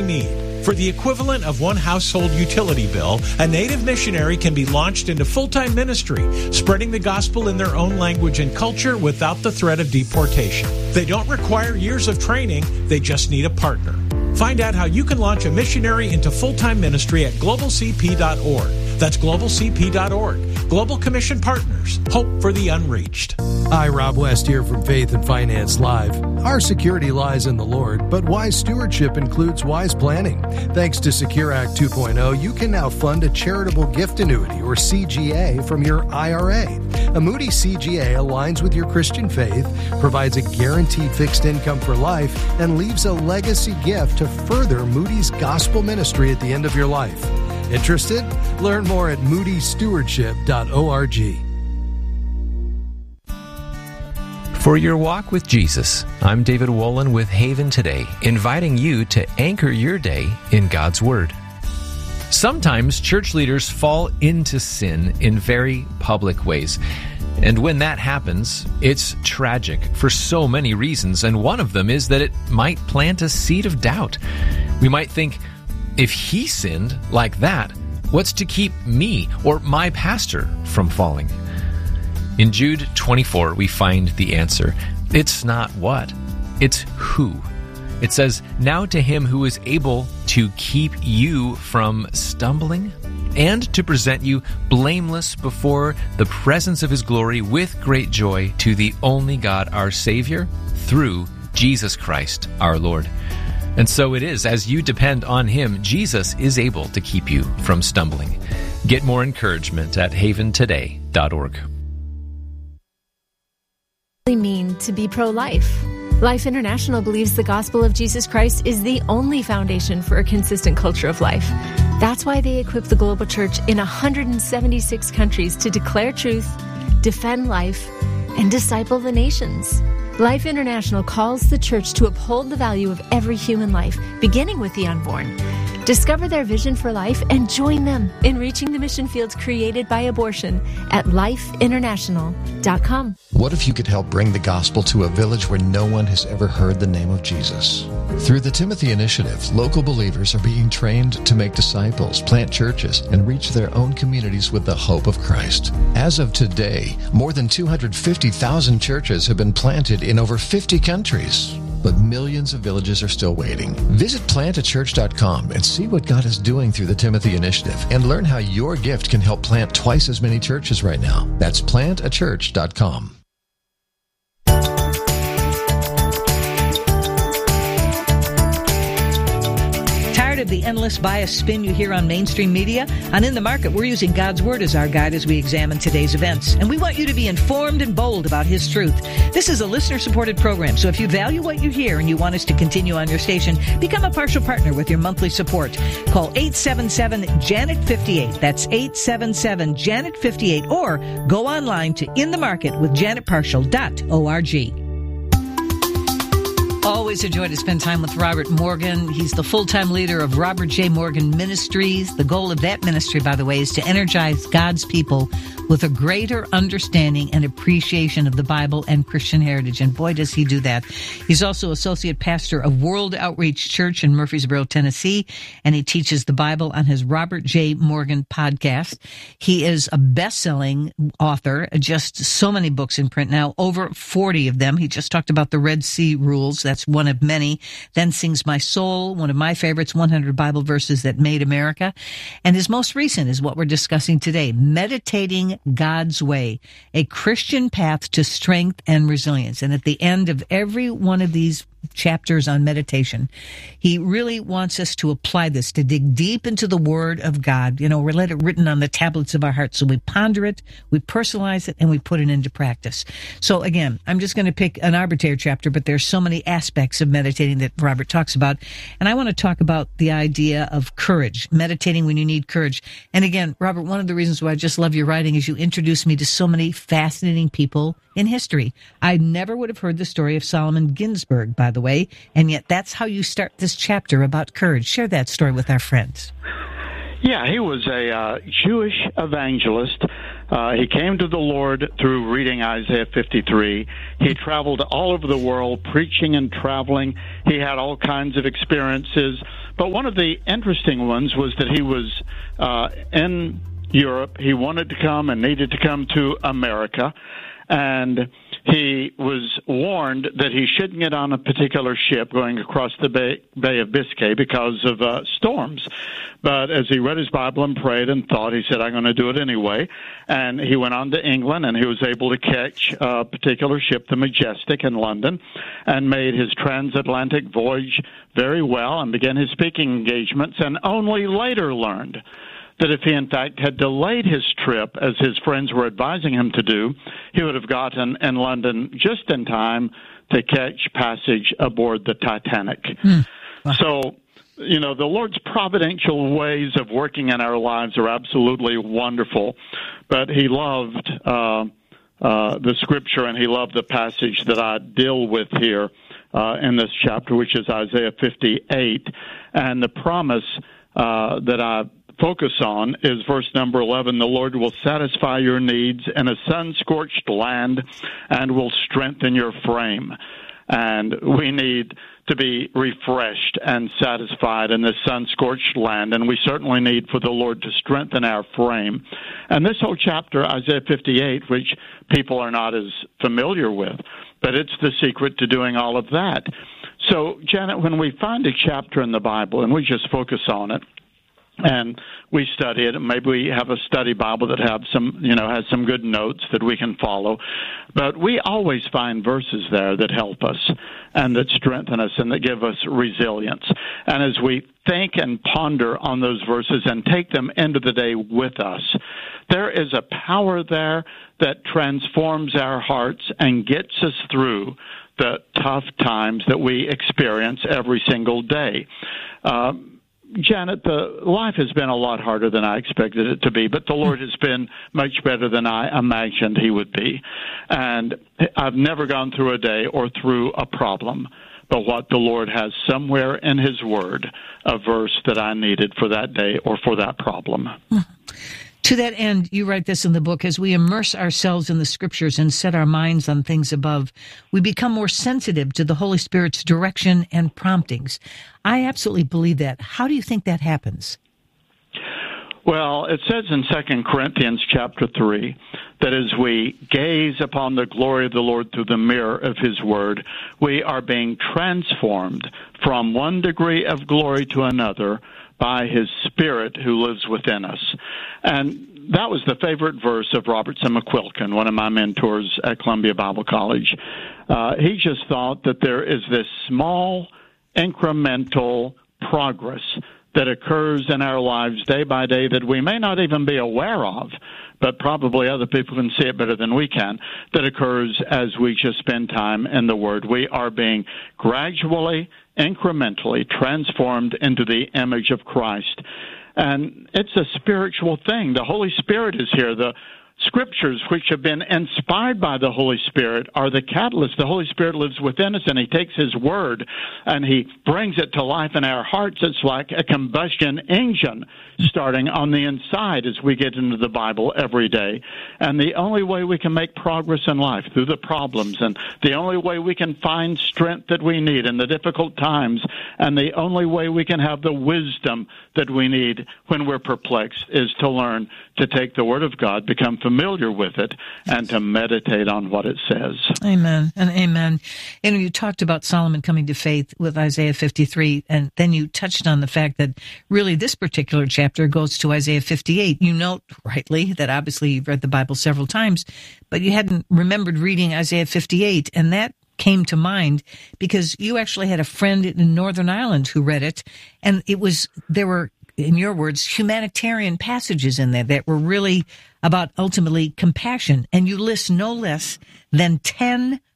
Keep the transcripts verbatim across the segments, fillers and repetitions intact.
need. For the equivalent of one household utility bill, a Native missionary can be launched into full-time ministry, spreading the gospel in their own language and culture without the threat of deportation. They don't require years of training, they just need a partner. Find out how you can launch a missionary into full-time ministry at global c p dot org. That's global c p dot org. Global Commission Partners. Hope for the unreached. Hi, Rob West here from Faith and Finance Live. Our security lies in the Lord, but wise stewardship includes wise planning. Thanks to Secure Act two point oh, you can now fund a charitable gift annuity, or C G A, from your I R A. A Moody C G A aligns with your Christian faith, provides a guaranteed fixed income for life, and leaves a legacy gift to further Moody's gospel ministry at the end of your life. Interested? Learn more at moody stewardship dot org. For your walk with Jesus, I'm David Wolin with Haven Today, inviting you to anchor your day in God's Word. Sometimes church leaders fall into sin in very public ways. And when that happens, it's tragic for so many reasons, and one of them is that it might plant a seed of doubt. We might think, if he sinned like that, what's to keep me or my pastor from falling? In Jude twenty-four, we find the answer. It's not what, it's who. It says, "Now to him who is able to keep you from stumbling and to present you blameless before the presence of his glory with great joy, to the only God our Savior, through Jesus Christ our Lord." And so it is, as you depend on him, Jesus is able to keep you from stumbling. Get more encouragement at haven today dot org. Mean to be pro-life. Life International believes the gospel of Jesus Christ is the only foundation for a consistent culture of life. That's why they equip the global church in one hundred seventy-six countries to declare truth, defend life, and disciple the nations. Life International calls the church to uphold the value of every human life, beginning with the unborn. Discover their vision for life and join them in reaching the mission fields created by abortion at life international dot com. What if you could help bring the gospel to a village where no one has ever heard the name of Jesus? Through the Timothy Initiative, local believers are being trained to make disciples, plant churches, and reach their own communities with the hope of Christ. As of today, more than two hundred fifty thousand churches have been planted in over fifty countries. But millions of villages are still waiting. Visit plant a church dot com and see what God is doing through the Timothy Initiative and learn how your gift can help plant twice as many churches right now. That's plant a church dot com. Of the endless bias spin you hear on mainstream media? On In the Market, we're using God's Word as our guide as we examine today's events. And we want you to be informed and bold about His truth. This is a listener-supported program, so if you value what you hear and you want us to continue on your station, become a partial partner with your monthly support. Call eight seven seven Janet fifty-eight. That's eight seven seven Janet fifty-eight. Or go online to in the market with janet partial dot org. Always a joy to spend time with Robert Morgan. He's the full-time leader of Robert J. Morgan Ministries. The goal of that ministry, by the way, is to energize God's people with a greater understanding and appreciation of the Bible and Christian heritage. And boy, does he do that. He's also associate pastor of World Outreach Church in Murfreesboro, Tennessee, and he teaches the Bible on his Robert J. Morgan podcast. He is a best-selling author, just so many books in print now, over forty of them. He just talked about the Red Sea Rules. That's one of many. Then Sings My Soul, one of my favorites, one hundred Bible Verses That Made America. And his most recent is what we're discussing today, Meditating God's Way, a Christian path to strength and resilience. And at the end of every one of these chapters on meditation, he really wants us to apply this, to dig deep into the Word of God. You know, we let it written on the tablets of our hearts. So we ponder it, we personalize it, and we put it into practice. So again, I'm just going to pick an arbitrary chapter, but there's so many aspects of meditating that Robert talks about. And I want to talk about the idea of courage, meditating when you need courage. And again, Robert, one of the reasons why I just love your writing is you introduce me to so many fascinating people in history. I never would have heard the story of Solomon Ginsburg, by the way, and yet that's how you start this chapter about courage. Share that story with our friends. Yeah, he was a uh, Jewish evangelist Uh, he came to the Lord through reading Isaiah fifty-three. He traveled all over the world preaching and traveling. He had all kinds of experiences. But one of the interesting ones was that he was uh, in Europe. He wanted to come and needed to come to America. And he was warned that he shouldn't get on a particular ship going across the Bay, Bay of Biscay because of uh, storms. But as he read his Bible and prayed and thought, he said, I'm going to do it anyway. And he went on to England, and he was able to catch a particular ship, the Majestic, in London, and made his transatlantic voyage very well and began his speaking engagements, and only later learned that if he, in fact, had delayed his trip, as his friends were advising him to do, he would have gotten in London just in time to catch passage aboard the Titanic. Mm. Wow. So, you know, the Lord's providential ways of working in our lives are absolutely wonderful. But he loved uh, uh, the Scripture, and he loved the passage that I deal with here uh, in this chapter, which is Isaiah fifty-eight. And the promise uh, that I focus on is verse number eleven. The Lord will satisfy your needs in a sun-scorched land and will strengthen your frame. And we need to be refreshed and satisfied in this sun-scorched land, and we certainly need for the Lord to strengthen our frame. And this whole chapter, Isaiah fifty-eight, which people are not as familiar with, but it's the secret to doing all of that. So, Janet, when we find a chapter in the Bible and we just focus on it, and we study it. Maybe we have a study Bible that have some, you know, has some good notes that we can follow. But we always find verses there that help us and that strengthen us and that give us resilience. And as we think and ponder on those verses and take them into the day with us, there is a power there that transforms our hearts and gets us through the tough times that we experience every single day. Um, Janet, the life has been a lot harder than I expected it to be, but the Lord has been much better than I imagined he would be. And I've never gone through a day or through a problem, but what the Lord has somewhere in his word, a verse that I needed for that day or for that problem. To that end, you write this in the book, as we immerse ourselves in the Scriptures and set our minds on things above, we become more sensitive to the Holy Spirit's direction and promptings. I absolutely believe that. How do you think that happens? Well, it says in Second Corinthians chapter three that as we gaze upon the glory of the Lord through the mirror of his word, we are being transformed from one degree of glory to another by his Spirit who lives within us. And that was the favorite verse of Robertson McQuilkin, one of my mentors at Columbia Bible College. Uh, he just thought that there is this small, incremental progress that occurs in our lives day by day that we may not even be aware of, but probably other people can see it better than we can, that occurs as we just spend time in the Word. We are being gradually, incrementally transformed into the image of Christ. And it's a spiritual thing. The Holy Spirit is here. The Scriptures, which have been inspired by the Holy Spirit, are the catalyst. The Holy Spirit lives within us, and he takes his word and he brings it to life in our hearts. It's like a combustion engine starting on the inside as we get into the Bible every day. And the only way we can make progress in life through the problems, and the only way we can find strength that we need in the difficult times, and the only way we can have the wisdom that we need when we're perplexed, is to learn to take the Word of God, become familiar with it, and to meditate on what it says. Amen and amen. And you talked about Solomon coming to faith with Isaiah fifty-three, and then you touched on the fact that really this particular chapter goes to Isaiah fifty-eight. You note rightly that obviously you've read the Bible several times, but you hadn't remembered reading Isaiah fifty-eight, and that came to mind because you actually had a friend in Northern Ireland who read it, and it was, there were, in your words, humanitarian passages in there that were really about ultimately compassion. And you list no less than ten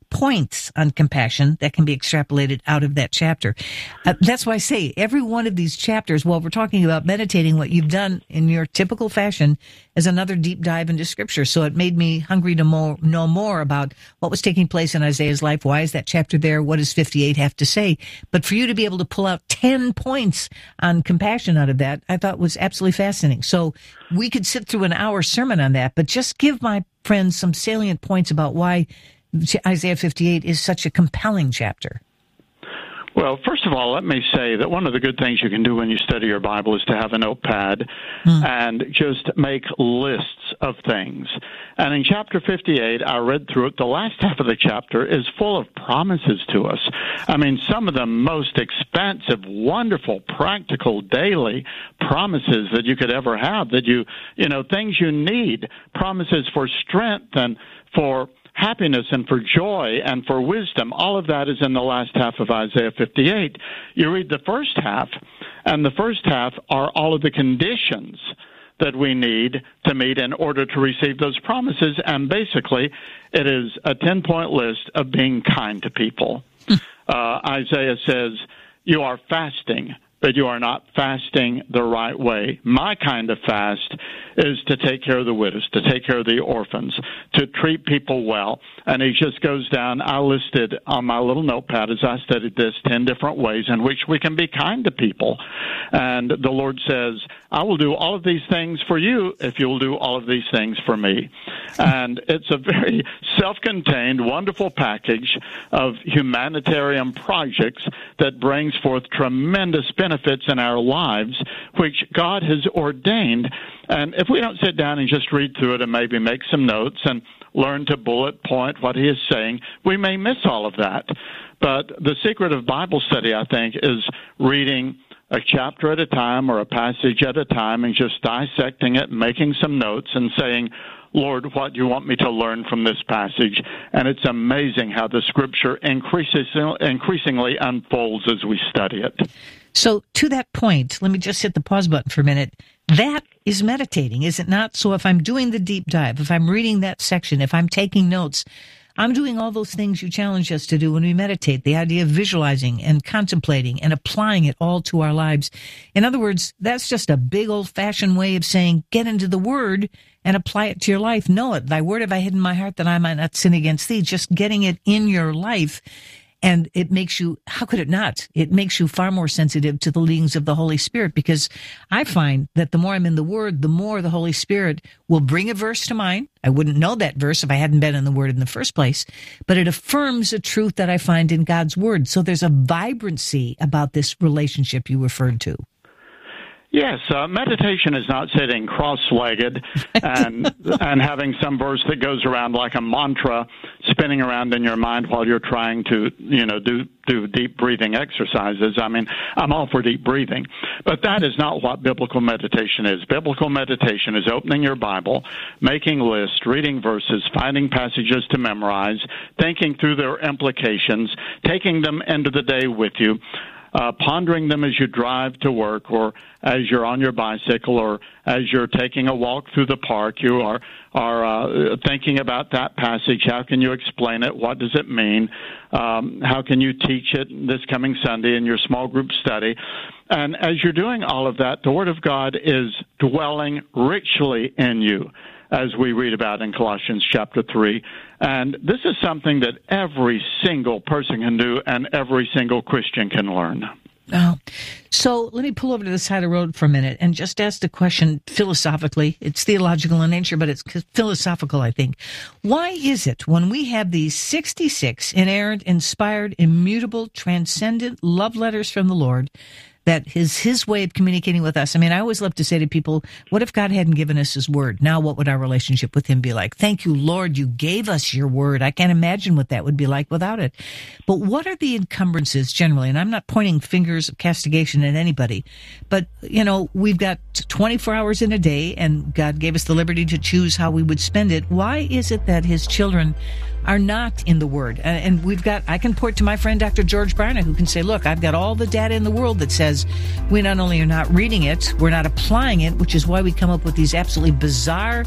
points on compassion that can be extrapolated out of that chapter. Uh, that's why I say every one of these chapters, while we're talking about meditating, what you've done in your typical fashion is another deep dive into Scripture. So it made me hungry to more, know more about what was taking place in Isaiah's life. Why is that chapter there? What does fifty-eight have to say? But for you to be able to pull out ten points on compassion out of that, I thought was absolutely fascinating. So we could sit through an hour sermon on that, but just give my friends some salient points about why Isaiah fifty-eight is such a compelling chapter. Well, first of all, let me say that one of the good things you can do when you study your Bible is to have a notepad mm. and just make lists of things. And in chapter fifty-eight, I read through it. The last half of the chapter is full of promises to us. I mean, some of the most expansive, wonderful, practical, daily promises that you could ever have, that you, you know, things you need, promises for strength and for happiness and for joy and for wisdom. All of that is in the last half of Isaiah fifty-eight. You read the first half, and the first half are all of the conditions that we need to meet in order to receive those promises. And basically, it is a ten-point list of being kind to people. uh, Isaiah says, you are fasting, but you are not fasting the right way. My kind of fast is to take care of the widows, to take care of the orphans, to treat people well. And he just goes down. I listed on my little notepad as I studied this ten different ways in which we can be kind to people. And the Lord says, I will do all of these things for you if you'll do all of these things for me. And it's a very self-contained, wonderful package of humanitarian projects that brings forth tremendous benefits in our lives, which God has ordained. And if we don't sit down and just read through it and maybe make some notes and learn to bullet point what he is saying, we may miss all of that. But the secret of Bible study, I think, is reading a chapter at a time or a passage at a time and just dissecting it, making some notes and saying, Lord, what do you want me to learn from this passage? And it's amazing how the Scripture increases, increasingly unfolds as we study it. So to that point, let me just hit the pause button for a minute. That is meditating, is it not? So if I'm doing the deep dive, if I'm reading that section, if I'm taking notes, I'm doing all those things you challenge us to do when we meditate, the idea of visualizing and contemplating and applying it all to our lives. In other words, that's just a big old-fashioned way of saying, get into the Word and apply it to your life. Know it. Thy word have I hid in my heart that I might not sin against thee. Just getting it in your life. And it makes you, how could it not? It makes you far more sensitive to the leadings of the Holy Spirit, because I find that the more I'm in the Word, the more the Holy Spirit will bring a verse to mind. I wouldn't know that verse if I hadn't been in the Word in the first place, but it affirms a truth that I find in God's Word. So there's a vibrancy about this relationship you referred to. Yes, uh, meditation is not sitting cross-legged and and having some verse that goes around like a mantra spinning around in your mind while you're trying to, you know, do do deep breathing exercises. I mean, I'm all for deep breathing, but that is not what biblical meditation is. Biblical meditation is opening your Bible, making lists, reading verses, finding passages to memorize, thinking through their implications, taking them into the day with you, Uh, pondering them as you drive to work or as you're on your bicycle or as you're taking a walk through the park. You are are uh, thinking about that passage. How can you explain it? What does it mean? Um, how can you teach it this coming Sunday in your small group study? And as you're doing all of that, the Word of God is dwelling richly in you, as we read about in Colossians chapter three. And this is something that every single person can do and every single Christian can learn. Oh, so let me pull over to the side of the road for a minute and just ask the question philosophically. It's theological in nature, but it's philosophical, I think. Why is it when we have these sixty-six inerrant, inspired, immutable, transcendent love letters from the Lord, that is his way of communicating with us? I mean, I always love to say to people, what if God hadn't given us his word? Now what would our relationship with him be like? Thank you, Lord, you gave us your word. I can't imagine what that would be like without it. But what are the encumbrances generally? And I'm not pointing fingers of castigation at anybody, but, you know, we've got twenty-four hours in a day and God gave us the liberty to choose how we would spend it. Why is it that his children are not in the Word? And we've got, I can point to my friend Doctor George Barna, who can say, look, I've got all the data in the world that says we not only are not reading it, we're not applying it, which is why we come up with these absolutely bizarre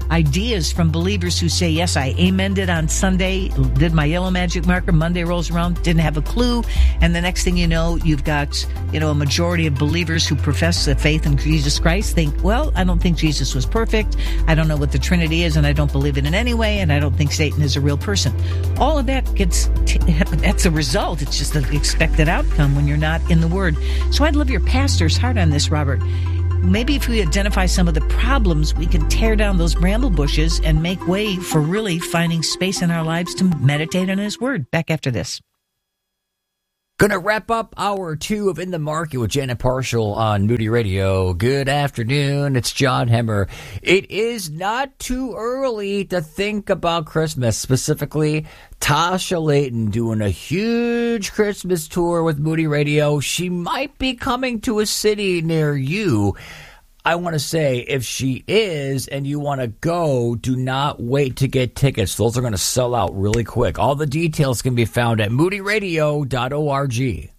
ideas from believers who say, yes, I amened it on Sunday, did my yellow magic marker, Monday rolls around, didn't have a clue, and the next thing you know, you've got, you know, a majority of believers who profess the faith in Jesus Christ think, well, I don't think Jesus was perfect, I don't know what the Trinity is, and I don't believe it in any way, and I don't think Satan is a real person. All of that gets, t- that's a result. It's just the expected outcome when you're not in the Word. So I'd love your pastor's heart on this, Robert. Maybe if we identify some of the problems, we can tear down those bramble bushes and make way for really finding space in our lives to meditate on His Word. Back after this. Gonna wrap up hour two of In the Market with Janet Parshall on Moody Radio. Good afternoon, it's John Hemmer. It is not too early to think about Christmas, specifically Tasha Layton doing a huge Christmas tour with Moody Radio. She might be coming to a city near you. I want to say, if she is and you want to go, do not wait to get tickets. Those are going to sell out really quick. All the details can be found at moody radio dot org.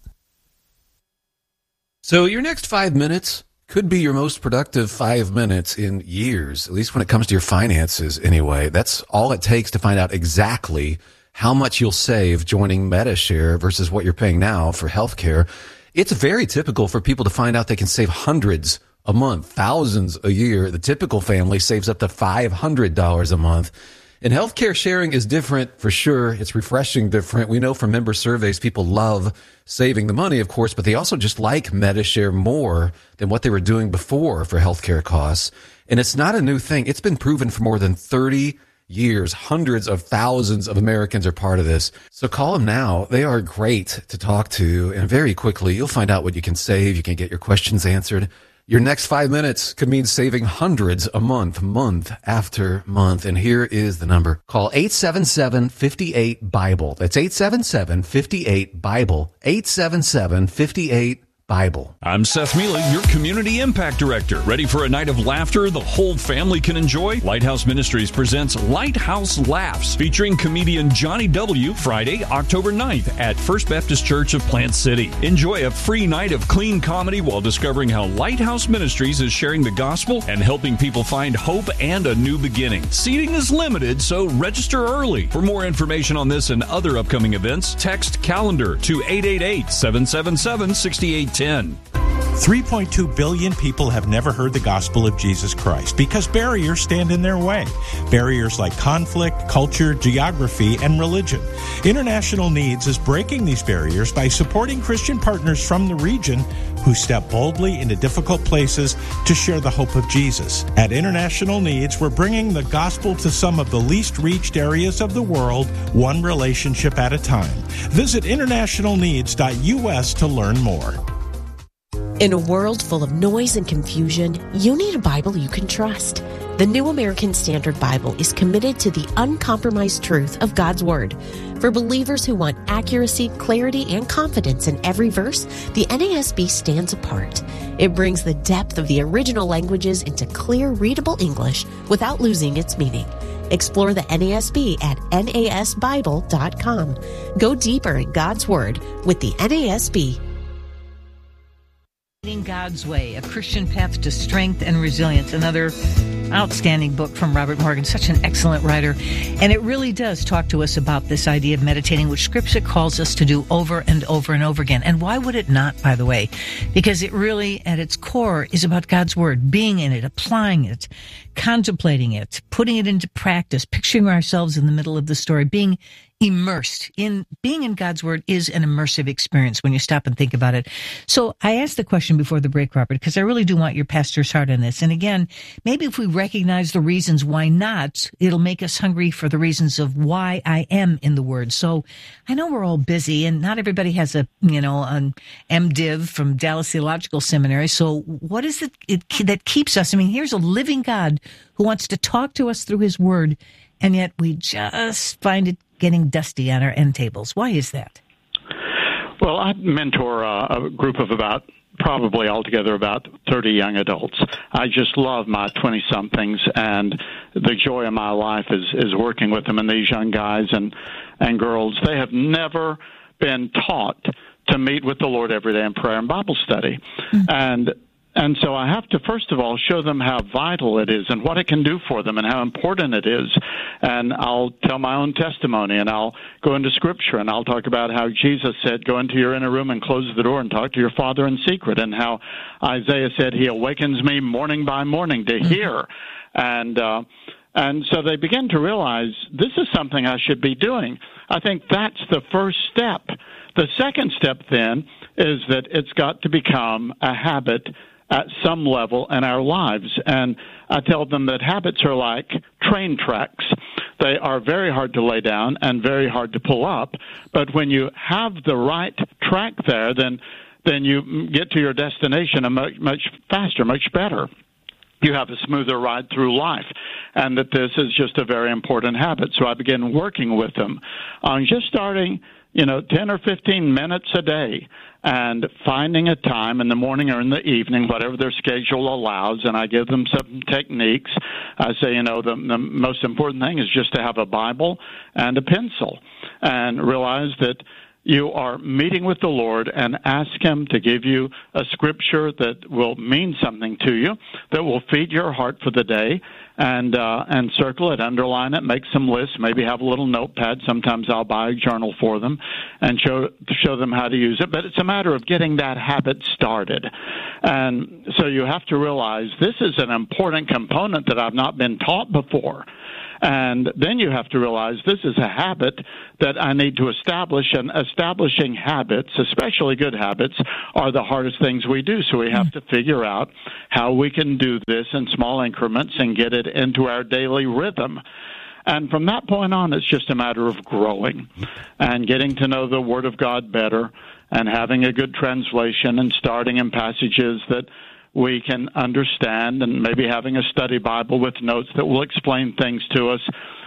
So your next five minutes could be your most productive five minutes in years, at least when it comes to your finances anyway. That's all it takes to find out exactly how much you'll save joining Medi-Share versus what you're paying now for healthcare. It's very typical for people to find out they can save hundreds a month, thousands a year. The typical family saves up to five hundred dollars a month. And healthcare sharing is different for sure. It's refreshing different. We know from member surveys, people love saving the money, of course, but they also just like Medi-Share more than what they were doing before for healthcare costs. And it's not a new thing. It's been proven for more than thirty years. Hundreds of thousands of Americans are part of this. So call them now. They are great to talk to. And very quickly, you'll find out what you can save. You can get your questions answered. Your next five minutes could mean saving hundreds a month, month after month. And here is the number. Call eight seven seven, five eight, BIBLE. That's eight seven seven, five eight, BIBLE. eight seven seven, five eight, Bible. I'm Seth Mealy, your Community Impact Director. Ready for a night of laughter the whole family can enjoy? Lighthouse Ministries presents Lighthouse Laughs, featuring comedian Johnny W. Friday, October ninth at First Baptist Church of Plant City. Enjoy a free night of clean comedy while discovering how Lighthouse Ministries is sharing the gospel and helping people find hope and a new beginning. Seating is limited, so register early. For more information on this and other upcoming events, text CALENDAR to eight eight eight, seven seven seven, six eight one zero. three point two billion people have never heard the gospel of Jesus Christ because barriers stand in their way. Barriers like conflict, culture, geography, and religion. International Needs is breaking these barriers by supporting Christian partners from the region who step boldly into difficult places to share the hope of Jesus. At International Needs, we're bringing the gospel to some of the least reached areas of the world, one relationship at a time. Visit international needs dot U S to learn more. In a world full of noise and confusion, you need a Bible you can trust. The New American Standard Bible is committed to the uncompromised truth of God's Word. For believers who want accuracy, clarity, and confidence in every verse, the N A S B stands apart. It brings the depth of the original languages into clear, readable English without losing its meaning. Explore the N A S B at N A S Bible dot com. Go deeper in God's Word with the N A S B. God's Way, A Christian Path to Strength and Resilience, another outstanding book from Robert Morgan, such an excellent writer. And it really does talk to us about this idea of meditating, which Scripture calls us to do over and over and over again. And why would it not, by the way? Because it really, at its core, is about God's Word, being in it, applying it, contemplating it, putting it into practice, picturing ourselves in the middle of the story, being immersed in being in God's Word is an immersive experience when you stop and think about it. So I asked the question before the break, Robert, because I really do want your pastor's heart on this. And again, maybe if we recognize the reasons why not, it'll make us hungry for the reasons of why I am in the Word. So I know we're all busy and not everybody has a, you know, an MDiv from Dallas Theological Seminary. So what is it, it that keeps us? I mean, here's a living God who wants to talk to us through His Word, and yet we just find it getting dusty on our end tables. Why is that? Well, I mentor uh, a group of about probably altogether about thirty young adults. I just love my twenty-somethings, and the joy of my life is, is working with them. And these young guys and, and girls, they have never been taught to meet with the Lord every day in prayer and Bible study. Mm-hmm. And And so I have to, first of all, show them how vital it is and what it can do for them and how important it is. And I'll tell my own testimony, and I'll go into Scripture, and I'll talk about how Jesus said, go into your inner room and close the door and talk to your Father in secret, and how Isaiah said, he awakens me morning by morning to hear. And uh, and so they begin to realize this is something I should be doing. I think that's the first step. The second step, then, is that it's got to become a habit at some level in our lives. And I tell them that habits are like train tracks. They are very hard to lay down and very hard to pull up. But when you have the right track there, then then you get to your destination a much, much faster, much better. You have a smoother ride through life, and that this is just a very important habit. So I began working with them on just starting, you know, ten or fifteen minutes a day, and finding a time in the morning or in the evening, whatever their schedule allows, and I give them some techniques. I say, you know, the, the most important thing is just to have a Bible and a pencil, and realize that you are meeting with the Lord, and ask Him to give you a scripture that will mean something to you, that will feed your heart for the day, and uh, and circle it, underline it, make some lists, maybe have a little notepad. Sometimes I'll buy a journal for them and show show them how to use it. But it's a matter of getting that habit started. And so you have to realize this is an important component that I've not been taught before. And then you have to realize this is a habit that I need to establish, and establishing habits, especially good habits, are the hardest things we do. So we have to figure out how we can do this in small increments and get it into our daily rhythm. And from that point on, it's just a matter of growing and getting to know the Word of God better, and having a good translation, and starting in passages that we can understand, and maybe having a study Bible with notes that will explain things to us.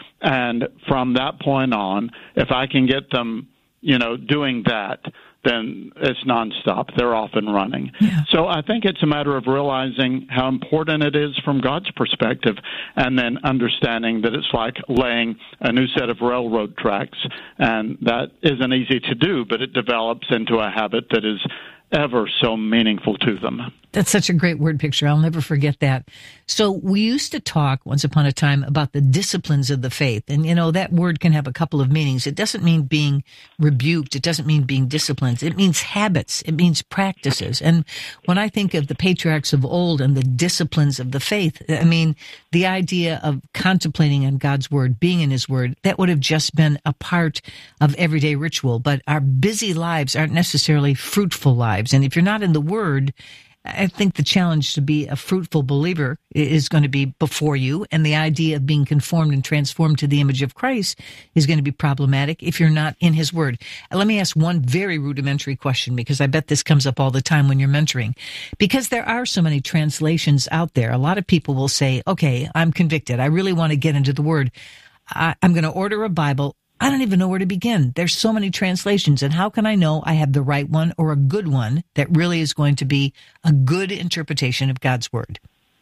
And from that point on, if I can get them, you know, doing that, then it's nonstop. They're off and running. Yeah. So I think it's a matter of realizing how important it is from God's perspective, and then understanding that it's like laying a new set of railroad tracks. And that isn't easy to do, but it develops into a habit that is ever so meaningful to them. That's such a great word picture. I'll never forget that. So we used to talk once upon a time about the disciplines of the faith. And, you know, that word can have a couple of meanings. It doesn't mean being rebuked. It doesn't mean being disciplined. It means habits. It means practices. And when I think of the patriarchs of old and the disciplines of the faith, I mean, the idea of contemplating on God's word, being in His word, that would have just been a part of everyday ritual. But our busy lives aren't necessarily fruitful lives. And if you're not in the word, I think the challenge to be a fruitful believer is going to be before you, and the idea of being conformed and transformed to the image of Christ is going to be problematic if you're not in His Word. Let me ask one very rudimentary question, because I bet this comes up all the time when you're mentoring. Because there are so many translations out there, a lot of people will say, okay, I'm convicted. I really want to get into the Word. I, I'm going to order a Bible. I don't even know where to begin. There's so many translations, and how can I know I have the right one or a good one that really is going to be a good interpretation of God's Word?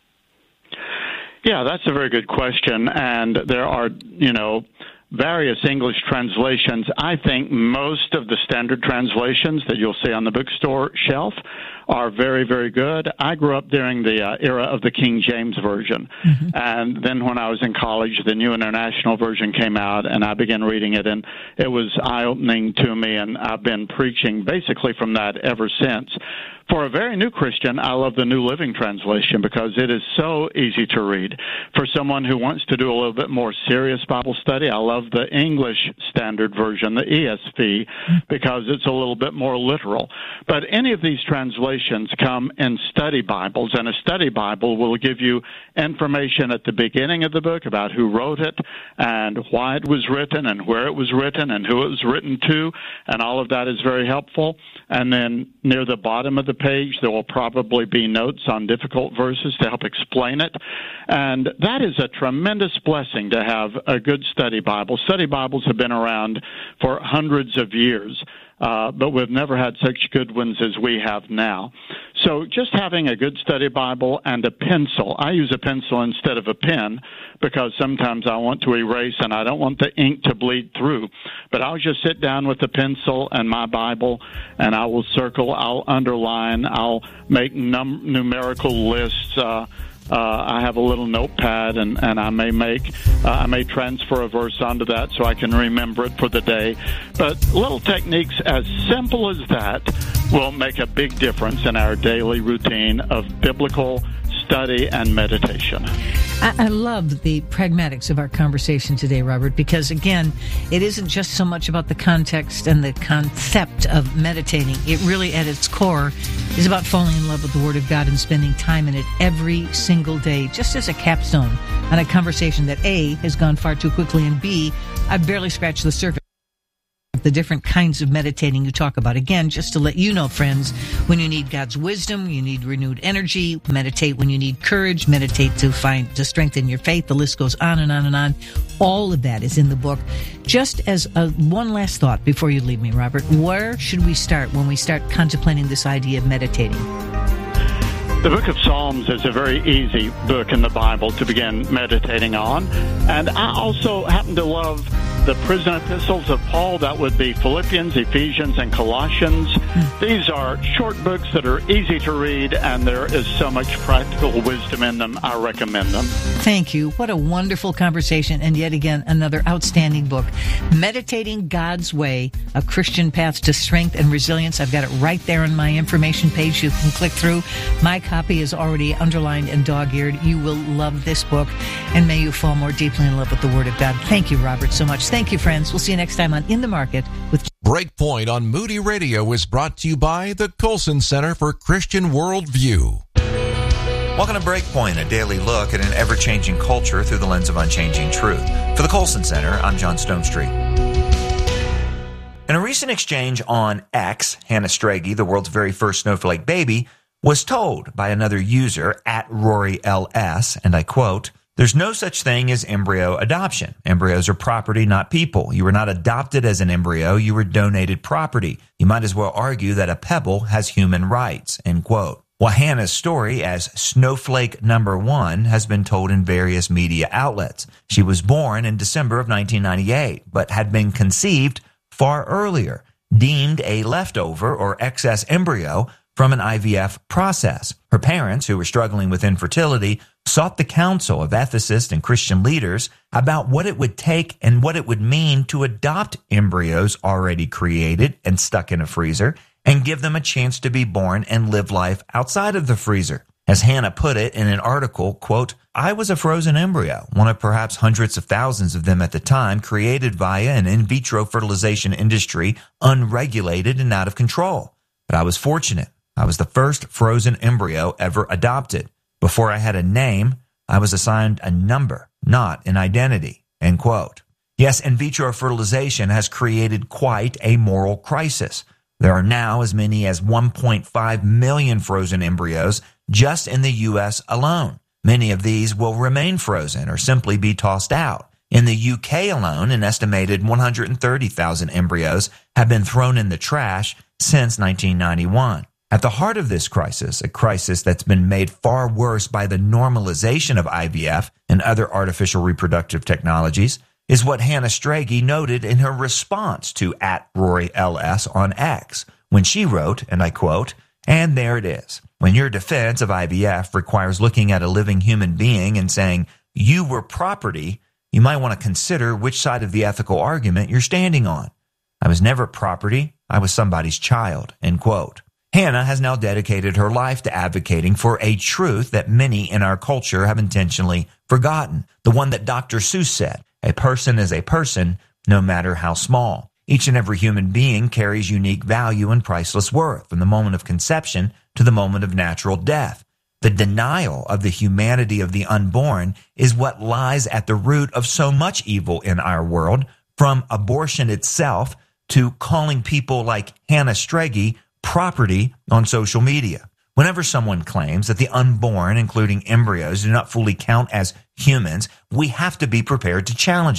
Yeah, that's a very good question, and there are, you know, various English translations. I think most of the standard translations that you'll see on the bookstore shelf are very, very good. I grew up during the uh, era of the King James Version. Mm-hmm. And then when I was in college, the New International Version came out, and I began reading it, and it was eye-opening to me, and I've been preaching basically from that ever since. For a very new Christian, I love the New Living Translation because it is so easy to read. For someone who wants to do a little bit more serious Bible study, I love the English Standard Version, the E S V, because it's a little bit more literal. But any of these translations come in study Bibles, and a study Bible will give you information at the beginning of the book about who wrote it and why it was written and where it was written and who it was written to, and all of that is very helpful. And then near the bottom of the page, there will probably be notes on difficult verses to help explain it. And that is a tremendous blessing to have a good study Bible. Study Bibles have been around for hundreds of years. uh, but we've never had such good ones as we have now. So just having a good study Bible and a pencil. I use a pencil instead of a pen because sometimes I want to erase and I don't want the ink to bleed through. But I'll just sit down with a pencil and my Bible, and I will circle, I'll underline, I'll make num- numerical lists. Uh, uh, I have a little notepad, and, and I may make, uh, I may transfer a verse onto that so I can remember it for the day. But little techniques as simple as that will make a big difference in our daily routine of biblical study and meditation. I, I love the pragmatics of our conversation today, Robert, because, again, it isn't just so much about the context and the concept of meditating. It really, at its core, is about falling in love with the Word of God and spending time in it every single day, just as a capstone on a conversation that, A, has gone far too quickly, and B, I've barely scratched the surface. The different kinds of meditating you talk about. Again, just to let you know, friends, when you need God's wisdom, you need renewed energy, meditate when you need courage, meditate to find, to strengthen your faith. The list goes on and on and on. All of that is in the book. Just as a one last thought before you leave me, Robert, where should we start when we start contemplating this idea of meditating? The book of Psalms is a very easy book in the Bible to begin meditating on. And I also happen to love the prison epistles of Paul. That would be Philippians, Ephesians, and Colossians. These are short books that are easy to read, and there is so much practical wisdom in them. I recommend them. Thank you. What a wonderful conversation, and yet again, another outstanding book. Meditating God's Way, A Christian Path to Strength and Resilience. I've got it right there on my information page. You can click through. My copy is already underlined and dog-eared. You will love this book, and may you fall more deeply in love with the Word of God. Thank you, Robert, so much. Thank you, friends. We'll see you next time on In the Market with Breakpoint on Moody Radio is brought to you by the Colson Center for Christian Worldview. Welcome to Breakpoint, a daily look at an ever-changing culture through the lens of unchanging truth. For the Colson Center, I'm John Stonestreet. In a recent exchange on X, Hannah Strage, the world's very first snowflake baby, was told by another user at Rory L S, and I quote, "There's no such thing as embryo adoption. Embryos are property, not people. You were not adopted as an embryo. You were donated property. You might as well argue that a pebble has human rights." End quote. Well, Hannah's story as Snowflake Number One has been told in various media outlets. She was born in December of nineteen ninety-eight, but had been conceived far earlier, deemed a leftover or excess embryo from an I V F process. Her parents, who were struggling with infertility, sought the counsel of ethicists and Christian leaders about what it would take and what it would mean to adopt embryos already created and stuck in a freezer and give them a chance to be born and live life outside of the freezer. As Hannah put it in an article, quote, "I was a frozen embryo, one of perhaps hundreds of thousands of them at the time, created via an in vitro fertilization industry, unregulated and out of control. But I was fortunate. I was the first frozen embryo ever adopted. Before I had a name, I was assigned a number, not an identity." End quote. Yes, in vitro fertilization has created quite a moral crisis. There are now as many as one point five million frozen embryos just in the U S alone. Many of these will remain frozen or simply be tossed out. In the U K alone, an estimated one hundred thirty thousand embryos have been thrown in the trash since nineteen ninety-one. At the heart of this crisis, a crisis that's been made far worse by the normalization of I V F and other artificial reproductive technologies, is what Hannah Strage noted in her response to at Rory L S on X, when she wrote, and I quote, "And there it is. When your defense of I V F requires looking at a living human being and saying, 'You were property,' you might want to consider which side of the ethical argument you're standing on. I was never property. I was somebody's child." End quote. Hannah has now dedicated her life to advocating for a truth that many in our culture have intentionally forgotten. The one that Doctor Seuss said, "A person is a person, no matter how small." Each and every human being carries unique value and priceless worth from the moment of conception to the moment of natural death. The denial of the humanity of the unborn is what lies at the root of so much evil in our world, from abortion itself to calling people like Hannah Strage property on social media. Whenever someone claims that the unborn, including embryos, do not fully count as humans, we have to be prepared to challenge it.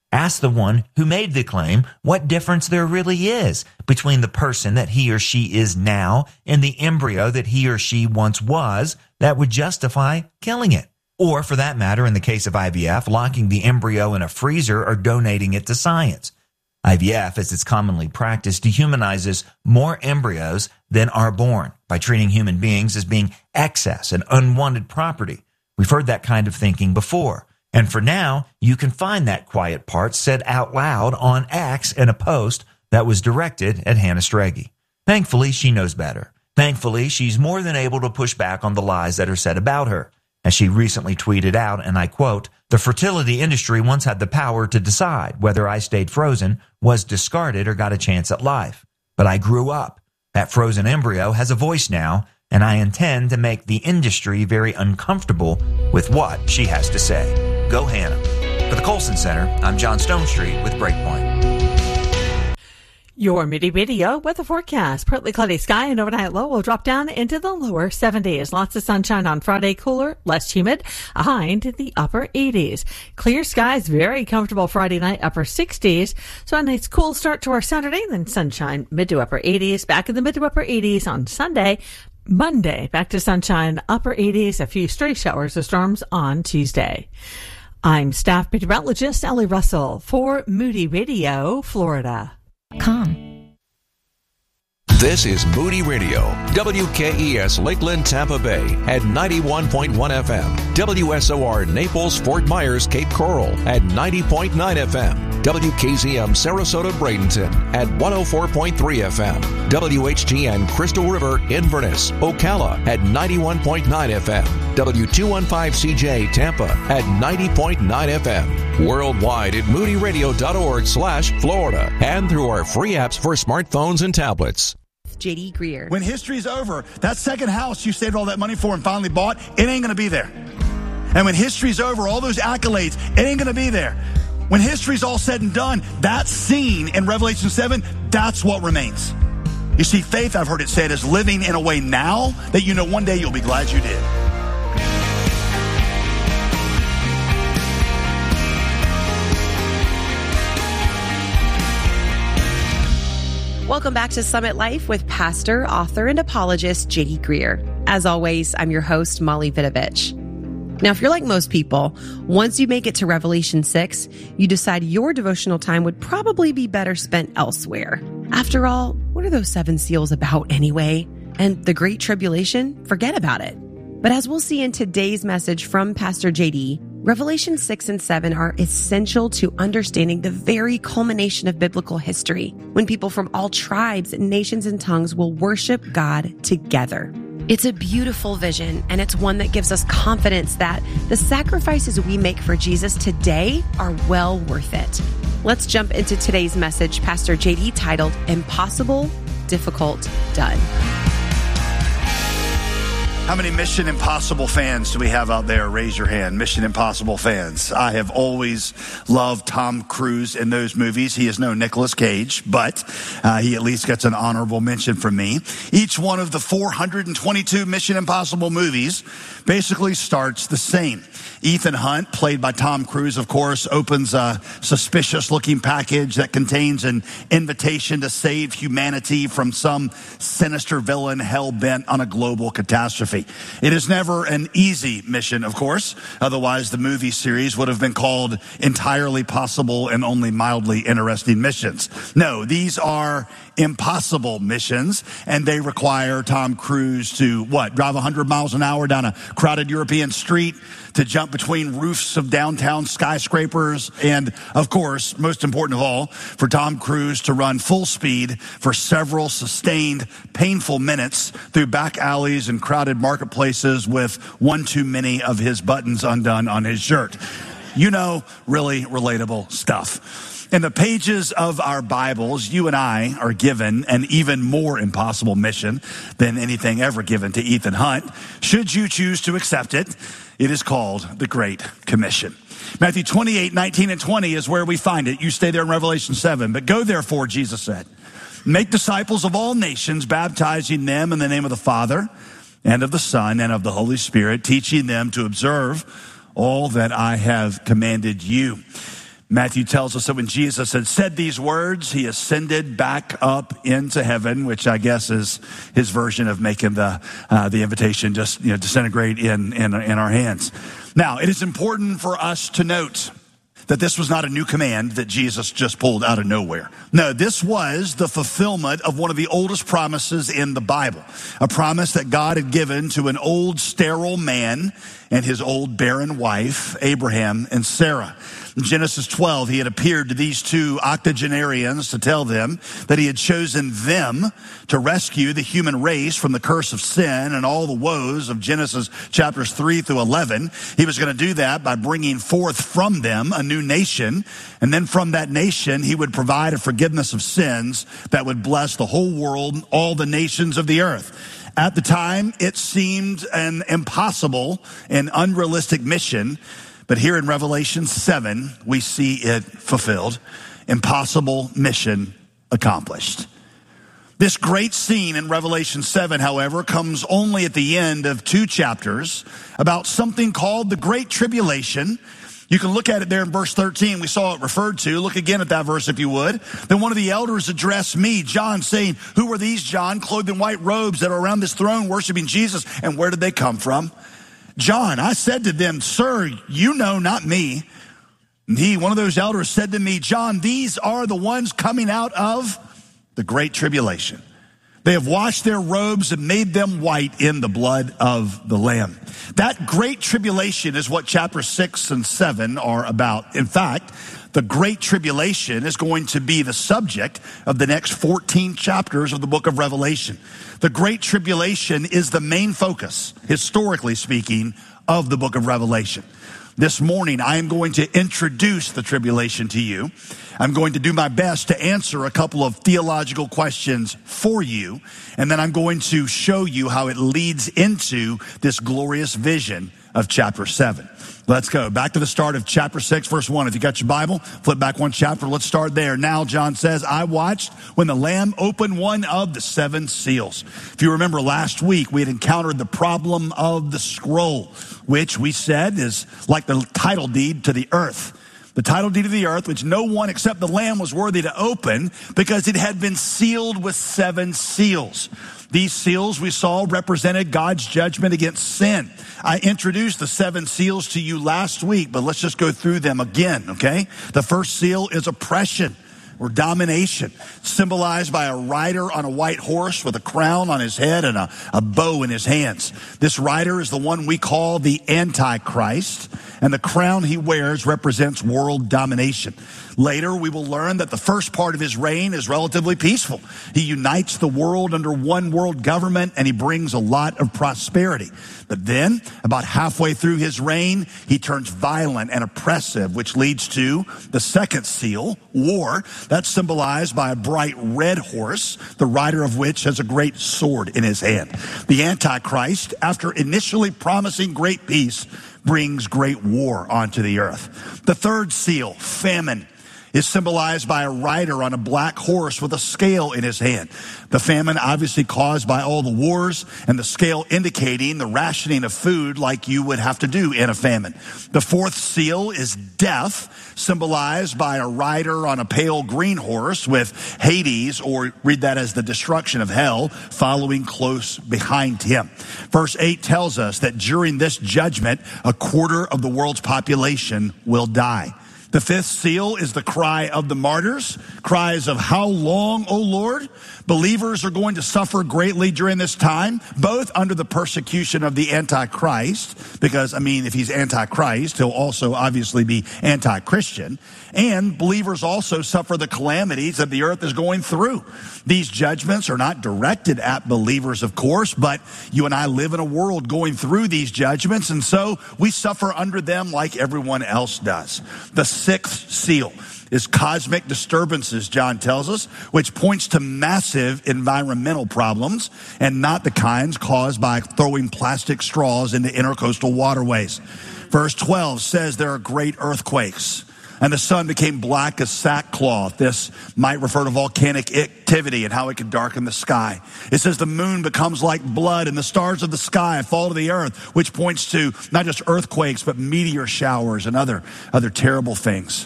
Ask the one who made the claim what difference there really is between the person that he or she is now and the embryo that he or she once was that would justify killing it. Or, for that matter, in the case of I V F, locking the embryo in a freezer or donating it to science. I V F, as it's commonly practiced, dehumanizes more embryos than are born by treating human beings as being excess and unwanted property. We've heard that kind of thinking before. And for now, you can find that quiet part said out loud on X in a post that was directed at Hannah Strege. Thankfully, she knows better. Thankfully, she's more than able to push back on the lies that are said about her. As she recently tweeted out, and I quote, "The fertility industry once had the power to decide whether I stayed frozen, was discarded, or got a chance at life. But I grew up. That frozen embryo has a voice now, and I intend to make the industry very uncomfortable with what she has to say." Go Hannah. For the Colson Center, I'm John Stonestreet with Breakpoint. Your Moody Radio weather forecast. Partly cloudy sky and overnight low will drop down into the lower seventies. Lots of sunshine on Friday, cooler, less humid, a high into the upper eighties. Clear skies, very comfortable Friday night, upper sixties. So a nice cool start to our Saturday, then sunshine, mid to upper eighties. Back in the mid to upper eighties on Sunday. Monday, back to sunshine, upper eighties, a few stray showers or storms on Tuesday. I'm staff meteorologist Ellie Russell for Moody Radio, Florida. Com. This is Moody Radio, W K E S Lakeland, Tampa Bay at ninety-one point one F M, W S O R Naples, Fort Myers, Cape Coral at ninety point nine F M, W K Z M Sarasota, Bradenton at one oh four point three F M, W H G N Crystal River, Inverness, Ocala at ninety-one point nine F M, W two fifteen C J Tampa at ninety point nine F M, worldwide at moodyradio.org slash Florida, and through our free apps for smartphones and tablets. J D Greer. When history's over, that second house you saved all that money for and finally bought, it ain't going to be there. And when history's over, all those accolades, it ain't going to be there. When history's all said and done, that scene in Revelation seven, that's what remains. You see, faith, I've heard it said, is living in a way now that you know one day you'll be glad you did. Welcome back to Summit Life with pastor, author, and apologist J D Greer. As always, I'm your host, Molly Vidovich. Now, if you're like most people, once you make it to Revelation six, you decide your devotional time would probably be better spent elsewhere. After all, what are those seven seals about anyway? And the Great Tribulation? Forget about it. But as we'll see in today's message from Pastor J D, Revelation six and seven are essential to understanding the very culmination of biblical history, when people from all tribes, nations, and tongues will worship God together. It's a beautiful vision, and it's one that gives us confidence that the sacrifices we make for Jesus today are well worth it. Let's jump into today's message, Pastor J D, titled Impossible, Difficult, Done. How many Mission Impossible fans do we have out there? Raise your hand. Mission Impossible fans. I have always loved Tom Cruise in those movies. He is no Nicolas Cage, but uh, he at least gets an honorable mention from me. Each one of the four hundred twenty-two Mission Impossible movies basically starts the same. Ethan Hunt, played by Tom Cruise, of course, opens a suspicious-looking package that contains an invitation to save humanity from some sinister villain hell-bent on a global catastrophe. It is never an easy mission, of course. Otherwise, the movie series would have been called Entirely Possible and Only Mildly Interesting Missions. No, these are impossible missions, and they require Tom Cruise to, what, drive one hundred miles an hour down a crowded European street, to jump between roofs of downtown skyscrapers, and, of course, most important of all, for Tom Cruise to run full speed for several sustained, painful minutes through back alleys and crowded marketplaces with one too many of his buttons undone on his shirt. You know, really relatable stuff. In the pages of our Bibles, you and I are given an even more impossible mission than anything ever given to Ethan Hunt. Should you choose to accept it, it is called the Great Commission. Matthew twenty-eight, nineteen, and twenty is where we find it. You stay there in Revelation seven. But go therefore, Jesus said, make disciples of all nations, baptizing them in the name of the Father and of the Son and of the Holy Spirit, teaching them to observe all that I have commanded you. Matthew tells us that when Jesus had said these words, he ascended back up into heaven, which I guess is his version of making the uh, the invitation just you know disintegrate in, in in our hands. Now, it is important for us to note that this was not a new command that Jesus just pulled out of nowhere. No, this was the fulfillment of one of the oldest promises in the Bible, a promise that God had given to an old sterile man and his old barren wife, Abraham and Sarah. In Genesis twelve, he had appeared to these two octogenarians to tell them that he had chosen them to rescue the human race from the curse of sin and all the woes of Genesis chapters three through eleven. He was going to do that by bringing forth from them a new nation, and then from that nation, he would provide a forgiveness of sins that would bless the whole world, all the nations of the earth. At the time, it seemed an impossible and unrealistic mission, but here in Revelation seven, we see it fulfilled. Impossible mission accomplished. This great scene in Revelation seven, however, comes only at the end of two chapters about something called the Great Tribulation. You can look at it there in verse thirteen. We saw it referred to. Look again at that verse if you would. Then one of the elders addressed me, John, saying, "Who are these, John, clothed in white robes that are around this throne worshiping Jesus? And where did they come from?" John, I said to them, "Sir, you know, not me." And he, one of those elders, said to me, "John, these are the ones coming out of the Great Tribulation. They have washed their robes and made them white in the blood of the Lamb." That Great Tribulation is what chapter six and seven are about. In fact, the Great Tribulation is going to be the subject of the next fourteen chapters of the book of Revelation. The Great Tribulation is the main focus, historically speaking, of the book of Revelation. This morning, I am going to introduce the tribulation to you. I'm going to do my best to answer a couple of theological questions for you, and then I'm going to show you how it leads into this glorious vision of chapter seven. Let's go back to the start of chapter six, verse one. If you got your Bible, flip back one chapter. Let's start there. Now, John says, "I watched when the Lamb opened one of the seven seals." If you remember last week, we had encountered the problem of the scroll, which we said is like the title deed to the earth. The title deed of the earth, which no one except the Lamb was worthy to open because it had been sealed with seven seals. These seals, we saw, represented God's judgment against sin. I introduced the seven seals to you last week, but let's just go through them again, okay? The first seal is oppression or domination, symbolized by a rider on a white horse with a crown on his head and a, a bow in his hands. This rider is the one we call the Antichrist, and the crown he wears represents world domination. Later, we will learn that the first part of his reign is relatively peaceful. He unites the world under one world government, and he brings a lot of prosperity. But then, about halfway through his reign, he turns violent and oppressive, which leads to the second seal, war. That's symbolized by a bright red horse, the rider of which has a great sword in his hand. The Antichrist, after initially promising great peace, brings great war onto the earth. The third seal, famine, is symbolized by a rider on a black horse with a scale in his hand. The famine obviously caused by all the wars, and the scale indicating the rationing of food like you would have to do in a famine. The fourth seal is death, symbolized by a rider on a pale green horse with Hades, or read that as the destruction of hell, following close behind him. Verse eight tells us that during this judgment, a quarter of the world's population will die. The fifth seal is the cry of the martyrs, cries of "How long, O Lord?" Believers are going to suffer greatly during this time, both under the persecution of the Antichrist, because, I mean, if he's Antichrist, he'll also obviously be anti-Christian, and believers also suffer the calamities that the earth is going through. These judgments are not directed at believers, of course, but you and I live in a world going through these judgments, and so we suffer under them like everyone else does. The sixth seal is cosmic disturbances, John tells us, which points to massive environmental problems and not the kinds caused by throwing plastic straws into intercoastal waterways. Verse twelve says there are great earthquakes, and the sun became black as sackcloth. This might refer to volcanic activity and how it can darken the sky. It says the moon becomes like blood and the stars of the sky fall to the earth, which points to not just earthquakes, but meteor showers and other, other terrible things.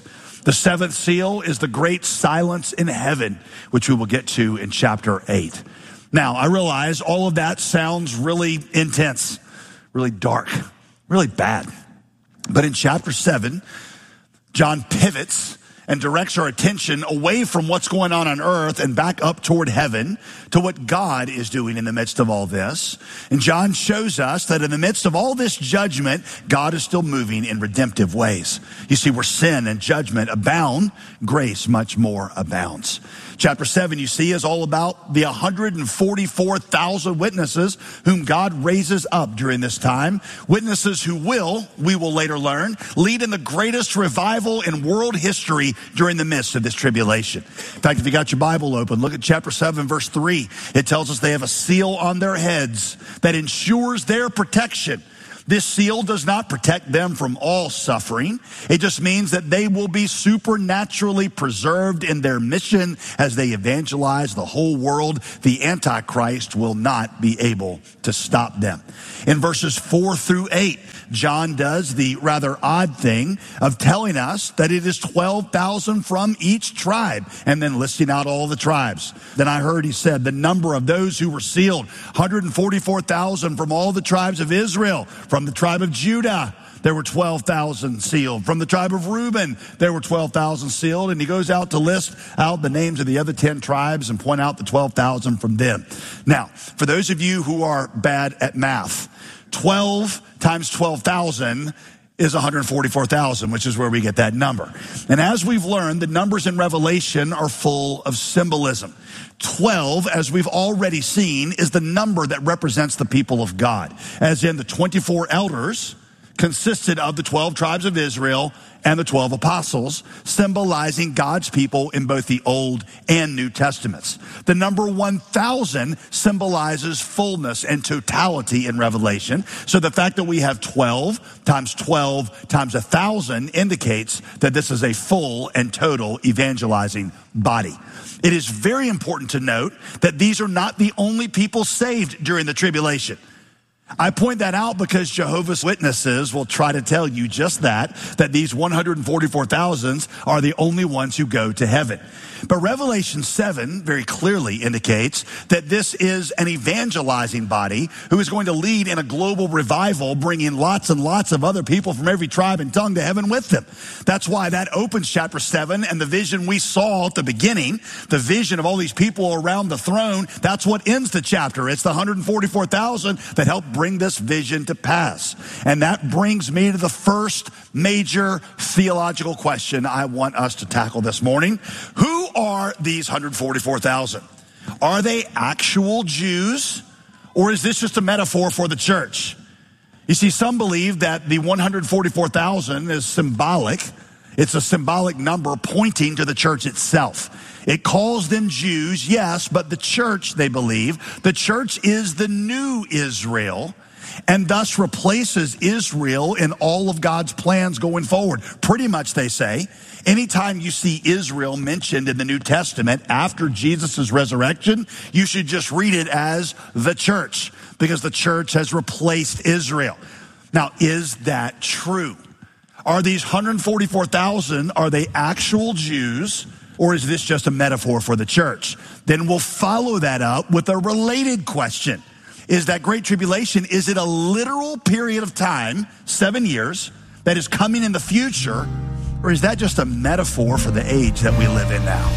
The seventh seal is the great silence in heaven, which we will get to in chapter eight. Now, I realize all of that sounds really intense, really dark, really bad. But in chapter seven, John pivots and directs our attention away from what's going on on earth and back up toward heaven to what God is doing in the midst of all this. And John shows us that in the midst of all this judgment, God is still moving in redemptive ways. You see, where sin and judgment abound, grace much more abounds. Chapter seven, you see, is all about the one hundred forty-four thousand witnesses whom God raises up during this time. Witnesses who will, we will later learn, lead in the greatest revival in world history during the midst of this tribulation. In fact, if you got your Bible open, look at chapter seven, verse three. It tells us they have a seal on their heads that ensures their protection. This seal does not protect them from all suffering. It just means that they will be supernaturally preserved in their mission as they evangelize the whole world. The Antichrist will not be able to stop them. In verses four through eight, John does the rather odd thing of telling us that it is twelve thousand from each tribe and then listing out all the tribes. Then I heard he said the number of those who were sealed, one hundred forty-four thousand from all the tribes of Israel. From the tribe of Judah, there were twelve thousand sealed. From the tribe of Reuben, there were twelve thousand sealed. And he goes out to list out the names of the other ten tribes and point out the twelve thousand from them. Now, for those of you who are bad at math, twelve times twelve thousand is one hundred forty-four thousand, which is where we get that number. And as we've learned, the numbers in Revelation are full of symbolism. twelve, as we've already seen, is the number that represents the people of God. As in the twenty-four elders consisted of the twelve tribes of Israel and the twelve apostles, symbolizing God's people in both the Old and New Testaments. The number one thousand symbolizes fullness and totality in Revelation. So the fact that we have twelve times twelve times one thousand indicates that this is a full and total evangelizing body. It is very important to note that these are not the only people saved during the tribulation. I point that out because Jehovah's Witnesses will try to tell you just that, that these one hundred forty-four thousand are the only ones who go to heaven. But Revelation seven very clearly indicates that this is an evangelizing body who is going to lead in a global revival, bringing lots and lots of other people from every tribe and tongue to heaven with them. That's why that opens chapter seven, and the vision we saw at the beginning, the vision of all these people around the throne, that's what ends the chapter. It's the one hundred forty-four thousand that helped bring this vision to pass. And that brings me to the first major theological question I want us to tackle this morning. Who are these one hundred forty-four thousand? Are they actual Jews, or is this just a metaphor for the church? You see, some believe that the one hundred forty-four thousand is symbolic. It's a symbolic number pointing to the church itself. It calls them Jews, yes, but the church, they believe, the church is the new Israel, and thus replaces Israel in all of God's plans going forward. Pretty much, they say, anytime you see Israel mentioned in the New Testament after Jesus' resurrection, you should just read it as the church, because the church has replaced Israel. Now, is that true? Are these one hundred forty-four thousand, are they actual Jews, or is this just a metaphor for the church? Then we'll follow that up with a related question. Is that Great Tribulation, is it a literal period of time, seven years, that is coming in the future, or is that just a metaphor for the age that we live in now?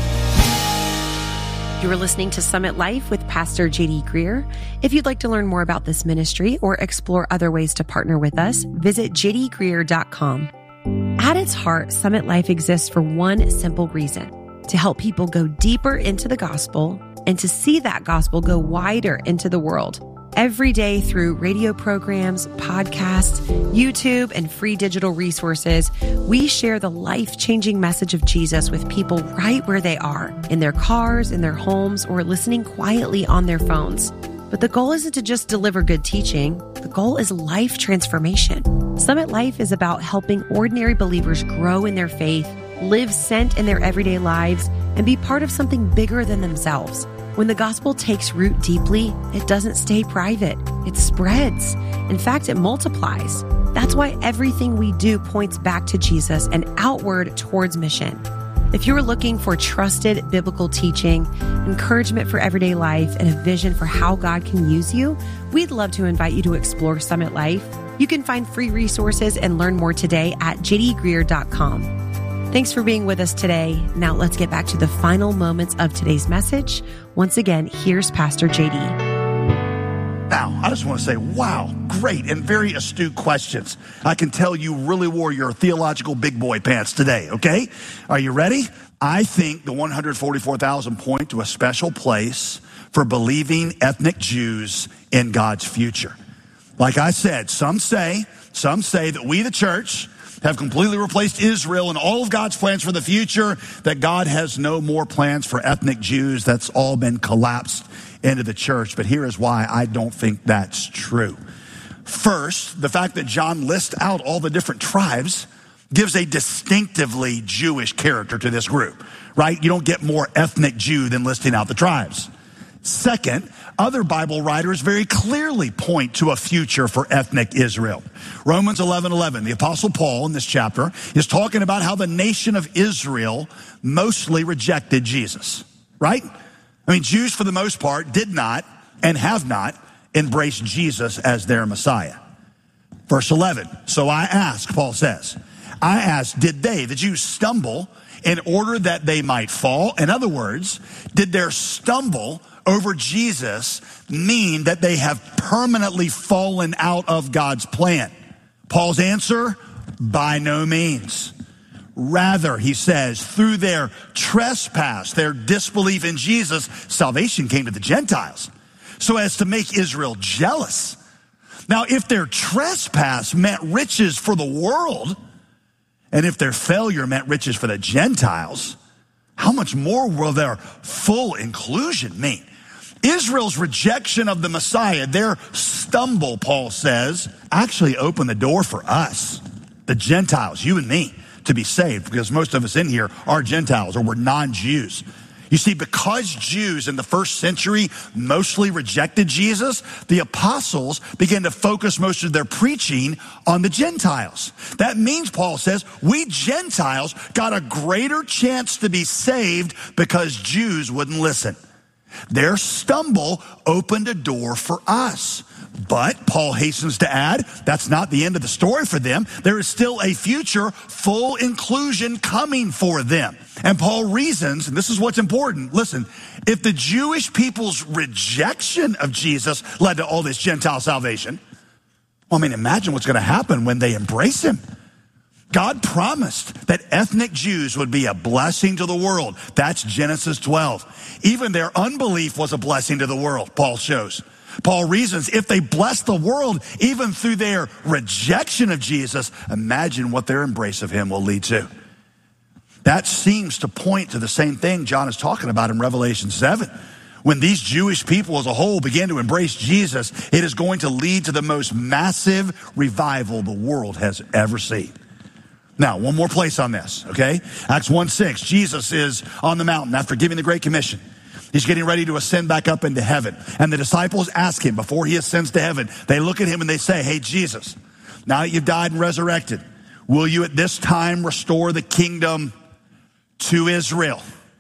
You are listening to Summit Life with Pastor J D Greer. If you'd like to learn more about this ministry or explore other ways to partner with us, visit j d greer dot com. At its heart, Summit Life exists for one simple reason: to help people go deeper into the gospel and to see that gospel go wider into the world. Every day through radio programs, podcasts, YouTube, and free digital resources, we share the life-changing message of Jesus with people right where they are, in their cars, in their homes, or listening quietly on their phones. But the goal isn't to just deliver good teaching. The goal is life transformation. Summit Life is about helping ordinary believers grow in their faith, live sent in their everyday lives, and be part of something bigger than themselves. When the gospel takes root deeply, it doesn't stay private. It spreads. In fact, it multiplies. That's why everything we do points back to Jesus and outward towards mission. If you're looking for trusted biblical teaching, encouragement for everyday life, and a vision for how God can use you, we'd love to invite you to explore Summit Life. You can find free resources and learn more today at j d greer dot com. Thanks for being with us today. Now let's get back to the final moments of today's message. Once again, here's Pastor J D. Now, I just want to say, wow, great and very astute questions. I can tell you really wore your theological big boy pants today, okay? Are you ready? I think the one hundred forty-four thousand point to a special place for believing ethnic Jews in God's future. Like I said, some say, some say that we, the church, have completely replaced Israel and all of God's plans for the future, that God has no more plans for ethnic Jews. That's all been collapsed into the church. But here is why I don't think that's true. First, the fact that John lists out all the different tribes gives a distinctively Jewish character to this group, right? You don't get more ethnic Jew than listing out the tribes. Second, other Bible writers very clearly point to a future for ethnic Israel. Romans eleven eleven, the Apostle Paul in this chapter is talking about how the nation of Israel mostly rejected Jesus, right? I mean, Jews for the most part did not and have not embraced Jesus as their Messiah. Verse eleven, so I ask, Paul says, I ask, did they, the Jews, stumble in order that they might fall? In other words, did their stumble over Jesus mean that they have permanently fallen out of God's plan? Paul's answer, by no means. Rather, he says, through their trespass, their disbelief in Jesus, salvation came to the Gentiles, so as to make Israel jealous. Now, if their trespass meant riches for the world, and if their failure meant riches for the Gentiles, how much more will their full inclusion mean? Israel's rejection of the Messiah, their stumble, Paul says, actually opened the door for us, the Gentiles, you and me, to be saved, because most of us in here are Gentiles or we're non-Jews. You see, because Jews in the first century mostly rejected Jesus, the apostles began to focus most of their preaching on the Gentiles. That means, Paul says, we Gentiles got a greater chance to be saved because Jews wouldn't listen. Their stumble opened a door for us. But Paul hastens to add, that's not the end of the story for them. There is still a future full inclusion coming for them. And Paul reasons, and this is what's important, listen, if the Jewish people's rejection of Jesus led to all this Gentile salvation, well, I mean, imagine what's going to happen when they embrace him. God promised that ethnic Jews would be a blessing to the world. That's Genesis twelve. Even their unbelief was a blessing to the world, Paul shows. Paul reasons if they bless the world, even through their rejection of Jesus, imagine what their embrace of him will lead to. That seems to point to the same thing John is talking about in Revelation seven. When these Jewish people as a whole begin to embrace Jesus, it is going to lead to the most massive revival the world has ever seen. Now, one more place on this, okay? Acts one six, Jesus is on the mountain after giving the Great Commission. He's getting ready to ascend back up into heaven. And the disciples ask him before he ascends to heaven, they look at him and they say, hey, Jesus, now that you've died and resurrected, will you at this time restore the kingdom to Israel?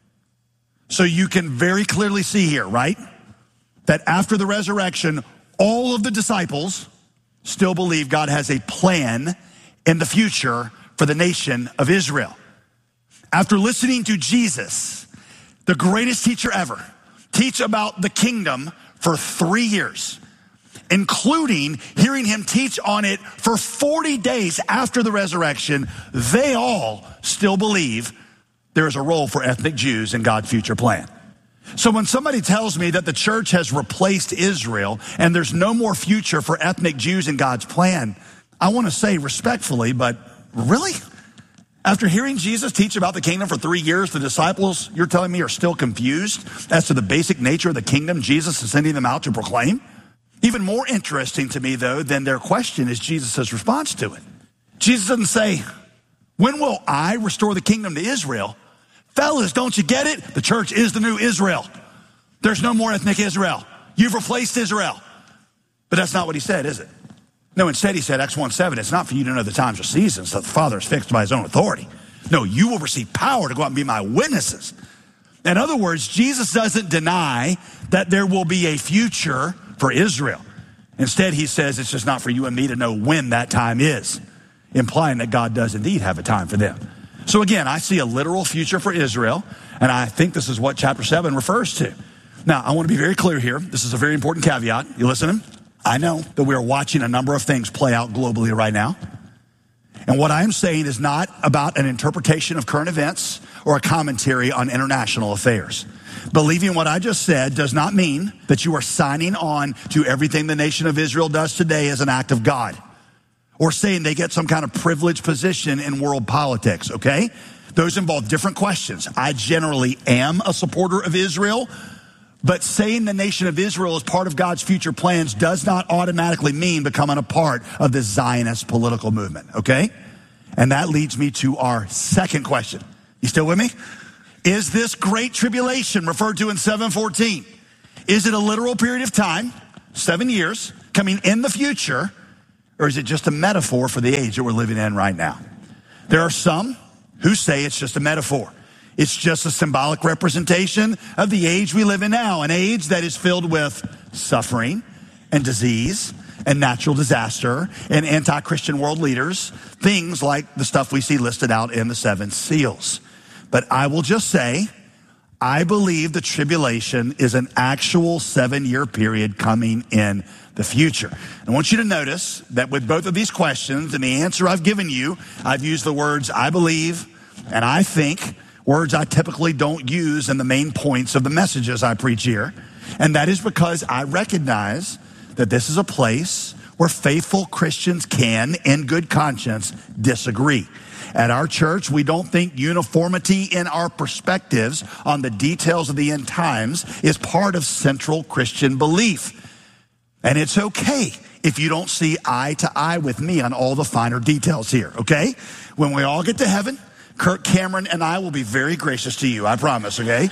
So you can very clearly see here, right, that after the resurrection, all of the disciples still believe God has a plan in the future for the nation of Israel. After listening to Jesus, the greatest teacher ever, teach about the kingdom for three years, including hearing him teach on it for forty days after the resurrection, they all still believe there is a role for ethnic Jews in God's future plan. So when somebody tells me that the church has replaced Israel and there's no more future for ethnic Jews in God's plan, I want to say respectfully, but really? After hearing Jesus teach about the kingdom for three years, the disciples, you're telling me, are still confused as to the basic nature of the kingdom Jesus is sending them out to proclaim? Even more interesting to me, though, than their question is Jesus' response to it. Jesus doesn't say, when will I restore the kingdom to Israel? Fellas, don't you get it? The church is the new Israel. There's no more ethnic Israel. You've replaced Israel. But that's not what he said, is it? No, instead he said, Acts one seven, it's not for you to know the times or seasons that the Father is fixed by his own authority. No, you will receive power to go out and be my witnesses. In other words, Jesus doesn't deny that there will be a future for Israel. Instead, he says it's just not for you and me to know when that time is, implying that God does indeed have a time for them. So again, I see a literal future for Israel, and I think this is what chapter seven refers to. Now, I want to be very clear here. This is a very important caveat. You listening? I know that we are watching a number of things play out globally right now. And what I am saying is not about an interpretation of current events or a commentary on international affairs. Believing what I just said does not mean that you are signing on to everything the nation of Israel does today as an act of God, or saying they get some kind of privileged position in world politics, okay? Those involve different questions. I generally am a supporter of Israel, but saying the nation of Israel is part of God's future plans does not automatically mean becoming a part of the Zionist political movement, okay? And that leads me to our second question. You still with me? Is this great tribulation referred to in seven fourteen? Is it a literal period of time, seven years, coming in the future, or is it just a metaphor for the age that we're living in right now? There are some who say it's just a metaphor. It's just a symbolic representation of the age we live in now, an age that is filled with suffering and disease and natural disaster and anti-Christian world leaders, things like the stuff we see listed out in the seven seals. But I will just say, I believe the tribulation is an actual seven-year period coming in the future. I want you to notice that with both of these questions and the answer I've given you, I've used the words I believe and I think, words I typically don't use in the main points of the messages I preach here. And that is because I recognize that this is a place where faithful Christians can, in good conscience, disagree. At our church, we don't think uniformity in our perspectives on the details of the end times is part of central Christian belief. And it's okay if you don't see eye to eye with me on all the finer details here, okay? When we all get to heaven, Kirk Cameron and I will be very gracious to you, I promise, okay?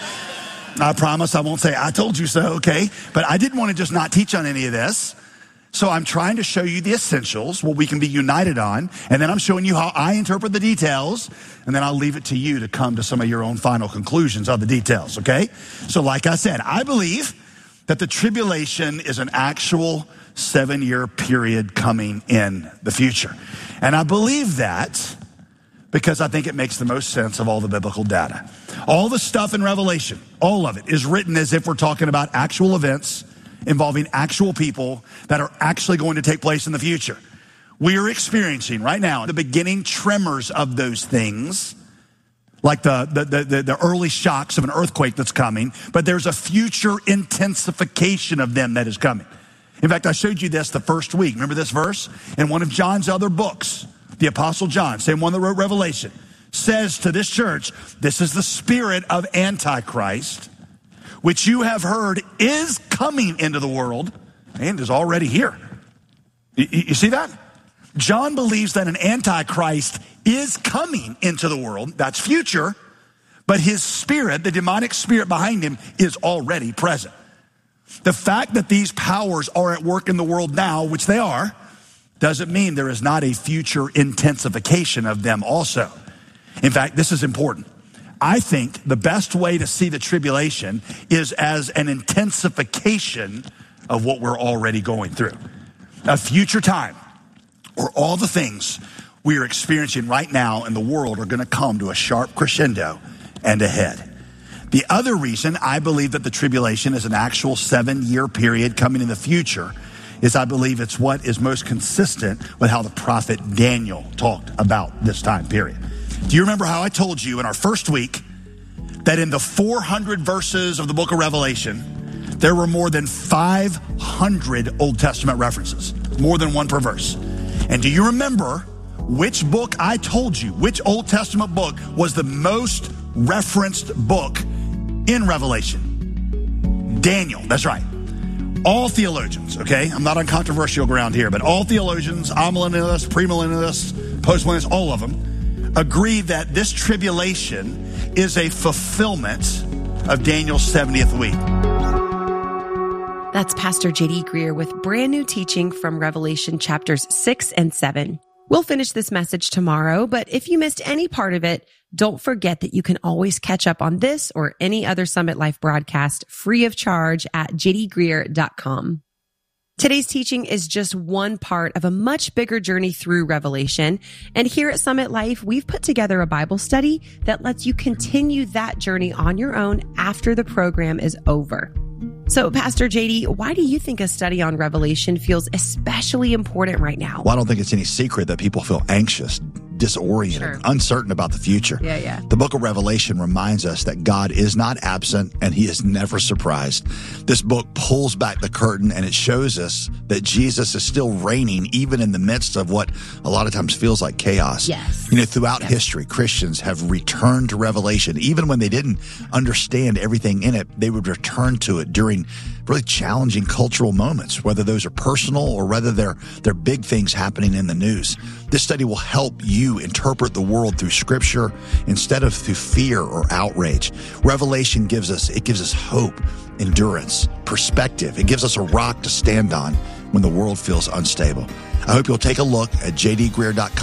I promise I won't say, I told you so, okay? But I didn't want to just not teach on any of this. So I'm trying to show you the essentials, what we can be united on, and then I'm showing you how I interpret the details, and then I'll leave it to you to come to some of your own final conclusions on the details, okay? So like I said, I believe that the tribulation is an actual seven-year period coming in the future. And I believe that because I think it makes the most sense of all the biblical data. All the stuff in Revelation, all of it, is written as if we're talking about actual events involving actual people that are actually going to take place in the future. We are experiencing right now the beginning tremors of those things, like the, the, the, the early shocks of an earthquake that's coming, but there's a future intensification of them that is coming. In fact, I showed you this the first week. Remember this verse? In one of John's other books, the Apostle John, same one that wrote Revelation, says to this church, this is the spirit of Antichrist, which you have heard is coming into the world and is already here. You, you see that? John believes that an Antichrist is coming into the world. That's future. But his spirit, the demonic spirit behind him, is already present. The fact that these powers are at work in the world now, which they are, doesn't mean there is not a future intensification of them also. In fact, this is important. I think the best way to see the tribulation is as an intensification of what we're already going through. A future time where all the things we are experiencing right now in the world are going to come to a sharp crescendo and a head. The other reason I believe that the tribulation is an actual seven-year period coming in the future is I believe it's what is most consistent with how the prophet Daniel talked about this time period. Do you remember how I told you in our first week that in the four hundred verses of the book of Revelation, there were more than five hundred Old Testament references, more than one per verse? And do you remember which book I told you, which Old Testament book was the most referenced book in Revelation? Daniel, that's right. All theologians, okay? I'm not on controversial ground here, but all theologians, amillennialists, premillennialists, postmillennialists, all of them, agree that this tribulation is a fulfillment of Daniel's seventieth week. That's Pastor J D Greer with brand new teaching from Revelation chapters six and seven. We'll finish this message tomorrow, but if you missed any part of it, don't forget that you can always catch up on this or any other Summit Life broadcast free of charge at j d greer dot com. Today's teaching is just one part of a much bigger journey through Revelation. And here at Summit Life, we've put together a Bible study that lets you continue that journey on your own after the program is over. So, Pastor J D, why do you think a study on Revelation feels especially important right now? Well, I don't think it's any secret that people feel anxious, disoriented, Sure. uncertain about the future. Yeah, yeah. The book of Revelation reminds us that God is not absent and he is never surprised. This book pulls back the curtain and it shows us that Jesus is still reigning even in the midst of what a lot of times feels like chaos. Yes. You know, throughout history, Christians have returned to Revelation. Even when they didn't understand everything in it, they would return to it during really challenging cultural moments, whether those are personal or whether they're they're big things happening in the news. This study will help you interpret the world through Scripture instead of through fear or outrage. Revelation gives us it gives us hope, endurance, perspective. It gives us a rock to stand on when the world feels unstable. I hope you'll take a look at j d greer dot com.